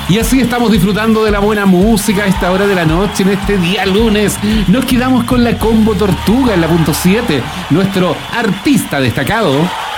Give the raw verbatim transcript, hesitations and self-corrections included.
Y así estamos disfrutando de la buena música a esta hora de la noche, en este día lunes. Nos quedamos con la Combo Tortuga en la punto siete, nuestro artista destacado.